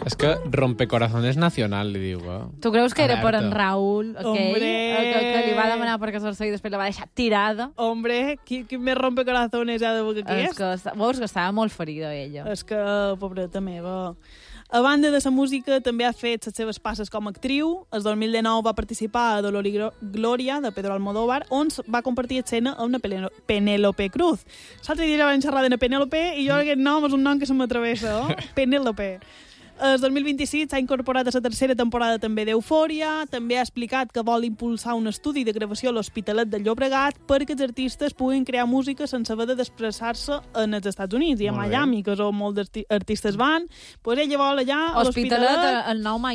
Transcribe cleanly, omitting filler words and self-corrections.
És que rompecorazones nacional, li diu. Tu creus que era per Alerta. en Raül, aquell, que li va demanar per casar-se i després la va deixar tirada? Hombre, qui més rompecorazones ha de veure que És que, veus que estava molt ferida, ella. És que, pobreta meva... A banda de la música, també ha fet les seves passes com a actriu. El 2019 va participar a Dolor i Glòria, de Pedro Almodóvar, on va compartir escena amb una Penélope Cruz. L'altre dia ja vam xerrar de Penélope i jo aquest nom és un nom que se m'atravessa, Penélope. El 2026 s'ha incorporat a la tercera temporada també d'Eufòria. També ha explicat que vol impulsar un estudi de gravació a l'Hospitalet de Llobregat perquè els artistes puguin crear música sense haver de desplaçar-se en els Estats Units i a Miami, que és on molts artistes van. Pues ella vol allà a Hospitalet, l'Hospitalet. el nou mai